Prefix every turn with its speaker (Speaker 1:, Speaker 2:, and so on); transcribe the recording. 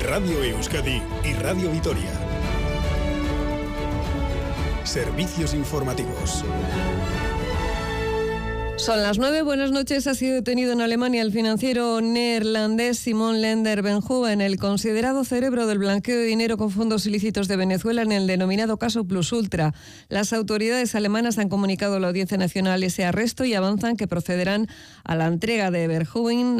Speaker 1: Radio Euskadi y Radio Vitoria. Servicios informativos.
Speaker 2: Son las 9, buenas noches. Ha sido detenido en Alemania el financiero neerlandés Simon Lender Benhoeven, el considerado cerebro del blanqueo de dinero con fondos ilícitos de Venezuela en el denominado caso Plus Ultra. Las autoridades alemanas han comunicado a la Audiencia Nacional ese arresto y avanzan que procederán a la entrega de Benhoeven